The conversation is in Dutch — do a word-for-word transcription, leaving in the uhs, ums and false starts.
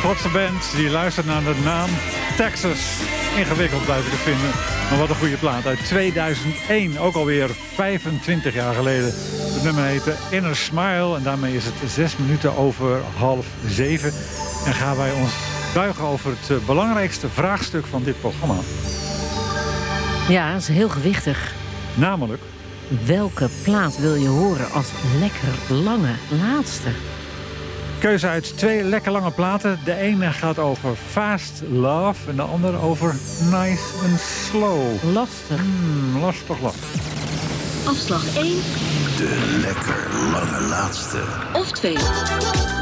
Schotse band die luistert naar de naam Texas. Ingewikkeld blijven te vinden, maar wat een goede plaat. Uit tweeduizend één, ook alweer vijfentwintig jaar geleden. Het nummer heette Inner Smile en daarmee is het zes minuten over half zeven. En gaan wij ons buigen over het belangrijkste vraagstuk van dit programma. Ja, dat is heel gewichtig. Namelijk? Welke plaat wil je horen als lekker lange laatste? Keuze uit twee lekker lange platen. De ene gaat over Fast Love en de andere over Nice and Slow. Lastig. Hmm, lastig, lastig. Afslag één. De lekker lange laatste. Of twee.